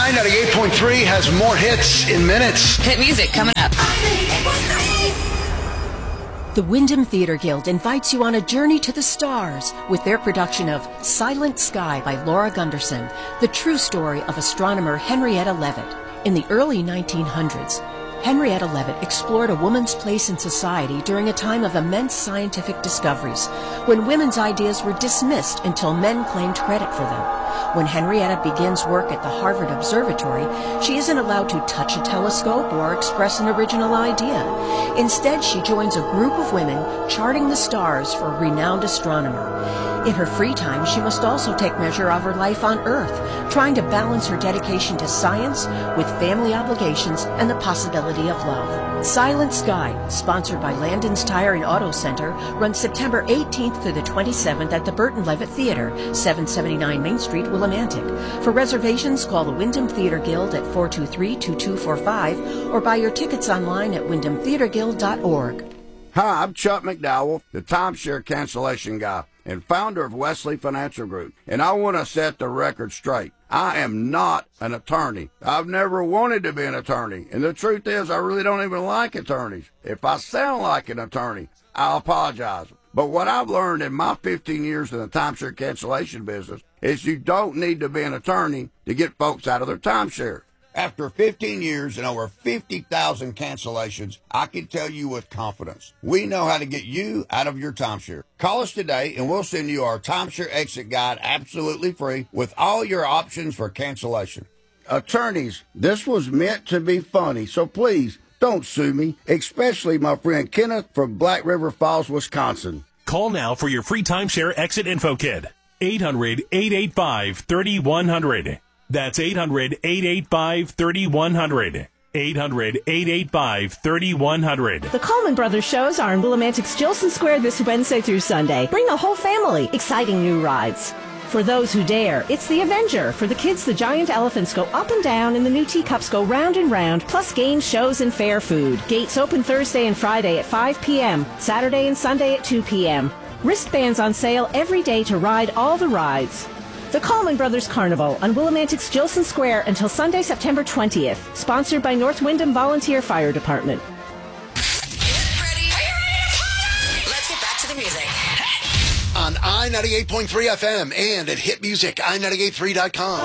I-98.3 has more hits in minutes. Hit music coming up. The Wyndham Theatre Guild invites you on a journey to the stars with their production of Silent Sky by Laura Gunderson, the true story of astronomer Henrietta Leavitt. In the early 1900s, Henrietta Leavitt explored a woman's place in society during a time of immense scientific discoveries, when women's ideas were dismissed until men claimed credit for them. When Henrietta begins work at the Harvard Observatory, she isn't allowed to touch a telescope or express an original idea. Instead, she joins a group of women charting the stars for a renowned astronomer. In her free time, she must also take measure of her life on Earth, trying to balance her dedication to science with family obligations and the possibility of love. Silent Sky, sponsored by Landon's Tire and Auto Center, runs September 18th through the 27th at the Burton Levitt Theater, 779 Main Street, Willimantic. For reservations, call the Wyndham Theatre Guild at 423-2245 or buy your tickets online at wyndhamtheatreguild.org. Hi, I'm Chuck McDowell, the timeshare cancellation guy and founder of Wesley Financial Group, and I want to set the record straight. I am not an attorney. I've never wanted to be an attorney, and the truth is I really don't even like attorneys. If I sound like an attorney, I'll apologize. But what I've learned in my 15 years in the timeshare cancellation business is you don't need to be an attorney to get folks out of their timeshare. After 15 years and over 50,000 cancellations, I can tell you with confidence, we know how to get you out of your timeshare. Call us today and we'll send you our timeshare exit guide absolutely free with all your options for cancellation. Attorneys, this was meant to be funny, so please don't sue me, especially my friend Kenneth from Black River Falls, Wisconsin. Call now for your free timeshare exit info kit. 800-885-3100. That's 800-885-3100. 800-885-3100. The Coleman Brothers shows are in Willimantic's Gilson Square this Wednesday through Sunday. Bring the whole family. Exciting new rides. For those who dare, it's the Avenger. For the kids, the giant elephants go up and down and the new teacups go round and round, plus games, shows, and fair food. Gates open Thursday and Friday at 5 p.m., Saturday and Sunday at 2 p.m. Wristbands on sale every day to ride all the rides. The Coleman Brothers Carnival on Willimantic's Gilson Square until Sunday, September 20th. Sponsored by North Wyndham Volunteer Fire Department. Ready? Let's get back to the music. On I-98.3 FM and at hitmusic, I983.com.